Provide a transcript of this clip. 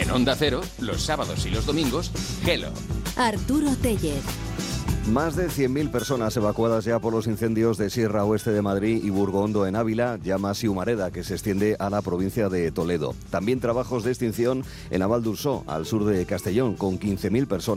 En Onda Cero, los sábados y los domingos, Gelo. Arturo Tellez. Más de 100.000 personas evacuadas ya por los incendios de Sierra Oeste de Madrid y Burgondo en Ávila, llamas y humareda, que se extiende a la provincia de Toledo. También trabajos de extinción en Aval d'Ursó, al sur de Castellón, con 15.000 personas.